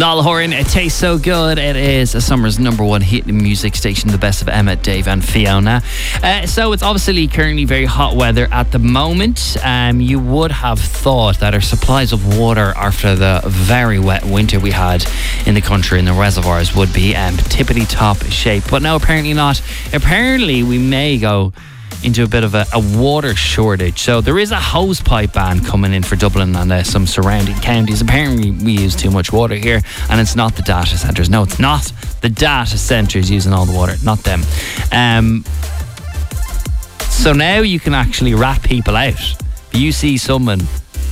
Niall Horan, it tastes so good. It is a summer's number one hit music station, the best of Emma, Dave and Fiona. So it's obviously currently very hot weather at the moment. You would have thought that our supplies of water after the very wet winter we had in the country in the reservoirs would be tippity top shape, but no, apparently not. Apparently we may go into a bit of a water shortage. So there is a hose pipe ban coming in for Dublin and some surrounding counties. Apparently we use too much water here, and it's not the data centres. No, it's not the data centres using all the water, not them. So now you can actually rat people out. If you see someone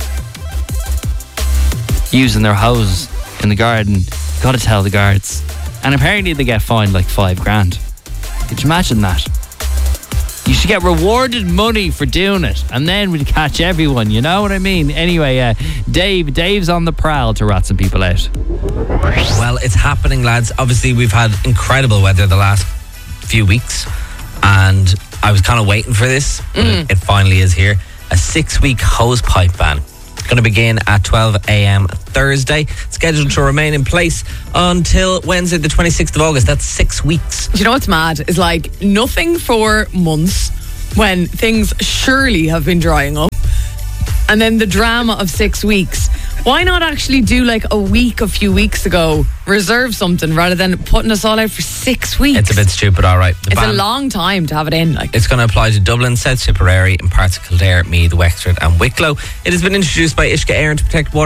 using their hose in the garden, you've got to tell the guards. And apparently they get fined like $5,000. Could you imagine that? You should get rewarded money for doing it, and then we'd catch everyone, you know what I mean? Anyway, Dave's on the prowl to rat some people out. Well, it's happening, lads. Obviously, we've had incredible weather the last few weeks, and I was kind of waiting for this, but it finally is here. A 6-week hose pipe ban. Going to begin at 12 a.m. Thursday, scheduled to remain in place until Wednesday the 26th of August. That's 6 weeks. Do you know what's mad? It's like nothing for months when things surely have been drying up, and then the drama of 6 weeks. Why not actually do like a week a few weeks ago, reserve something rather than putting us all out for 6 weeks? It's a bit stupid, all right. It's a long time to have it in. Like, it's going to apply to Dublin, South Tipperary and parts of Kildare, Meath, Wexford and Wicklow. It has been introduced by Uisce Éireann to protect water